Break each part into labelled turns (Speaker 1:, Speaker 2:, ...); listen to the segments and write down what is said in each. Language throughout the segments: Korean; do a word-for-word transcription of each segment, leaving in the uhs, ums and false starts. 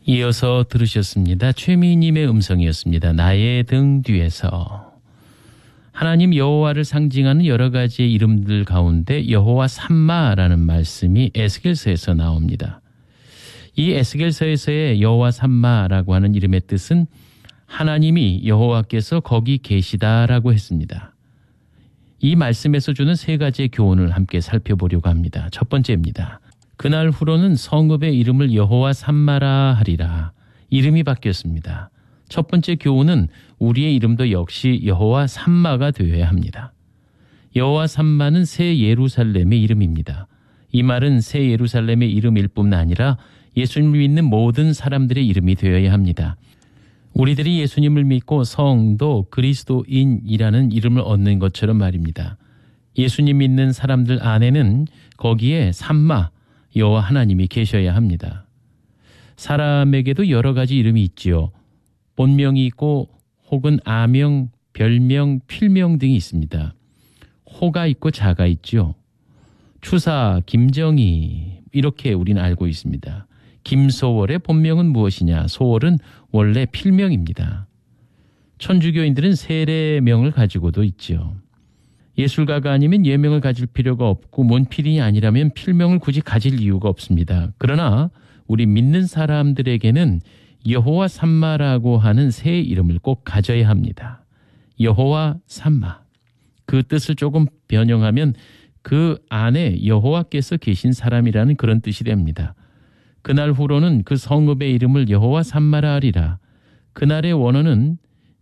Speaker 1: 이어서 들으셨습니다. 최미님의 음성이었습니다. 나의 등 뒤에서. 하나님 여호와를 상징하는 여러 가지의 이름들 가운데 여호와 삼마라는 말씀이 에스겔서에서 나옵니다. 이 에스겔서에서의 여호와 삼마라고 하는 이름의 뜻은 하나님이 여호와께서 거기 계시다라고 했습니다. 이 말씀에서 주는 세 가지의 교훈을 함께 살펴보려고 합니다. 첫 번째입니다. 그날 후로는 성읍의 이름을 여호와 삼마라 하리라. 이름이 바뀌었습니다. 첫 번째 교훈은 우리의 이름도 역시 여호와 삼마가 되어야 합니다. 여호와 삼마는 새 예루살렘의 이름입니다. 이 말은 새 예루살렘의 이름일 뿐 아니라 예수님을 믿는 모든 사람들의 이름이 되어야 합니다. 우리들이 예수님을 믿고 성도 그리스도인이라는 이름을 얻는 것처럼 말입니다. 예수님 믿는 사람들 안에는 거기에 삼마, 여호와 하나님이 계셔야 합니다. 사람에게도 여러 가지 이름이 있지요. 본명이 있고 혹은 아명, 별명, 필명 등이 있습니다. 호가 있고 자가 있죠. 추사, 김정희 이렇게 우리는 알고 있습니다. 김소월의 본명은 무엇이냐? 소월은 원래 필명입니다. 천주교인들은 세례명을 가지고도 있죠. 예술가가 아니면 예명을 가질 필요가 없고 문필인이 아니라면 필명을 굳이 가질 이유가 없습니다. 그러나 우리 믿는 사람들에게는 여호와 삼마라고 하는 새 이름을 꼭 가져야 합니다. 여호와 삼마. 그 뜻을 조금 변형하면 그 안에 여호와께서 계신 사람이라는 그런 뜻이 됩니다. 그날 후로는 그 성읍의 이름을 여호와 삼마라 하리라. 그날의 원어는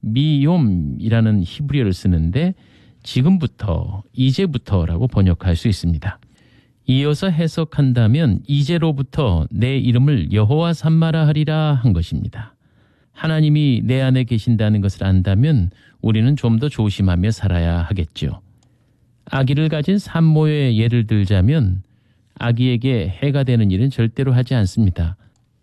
Speaker 1: 미욤이라는 히브리어를 쓰는데 지금부터, 이제부터라고 번역할 수 있습니다. 이어서 해석한다면 이제로부터 내 이름을 여호와 삼마라 하리라 한 것입니다. 하나님이 내 안에 계신다는 것을 안다면 우리는 좀 더 조심하며 살아야 하겠죠. 아기를 가진 산모의 예를 들자면 아기에게 해가 되는 일은 절대로 하지 않습니다.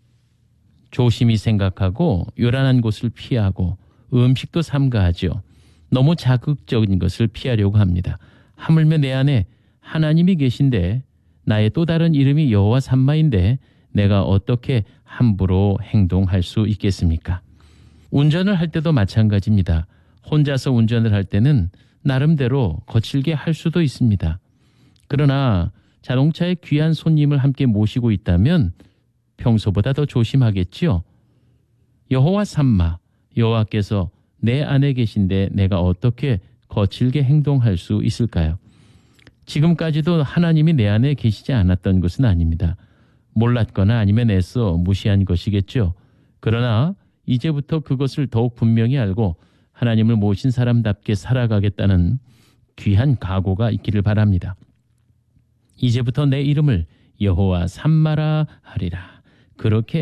Speaker 1: 조심히 생각하고 요란한 곳을 피하고 음식도 삼가하죠. 너무 자극적인 것을 피하려고 합니다. 하물며 내 안에 하나님이 계신데 나의 또 다른 이름이 여호와 삼마인데 내가 어떻게 함부로 행동할 수 있겠습니까? 운전을 할 때도 마찬가지입니다. 혼자서 운전을 할 때는 나름대로 거칠게 할 수도 있습니다. 그러나 자동차에 귀한 손님을 함께 모시고 있다면 평소보다 더 조심하겠지요. 여호와 삼마, 여호와께서 내 안에 계신데 내가 어떻게 거칠게 행동할 수 있을까요? 지금까지도 하나님이 내 안에 계시지 않았던 것은 아닙니다. 몰랐거나 아니면 애써 무시한 것이겠죠. 그러나 이제부터 그것을 더욱 분명히 알고 하나님을 모신 사람답게 살아가겠다는 귀한 각오가 있기를 바랍니다. 이제부터 내 이름을 여호와 삼마라 하리라. 그렇게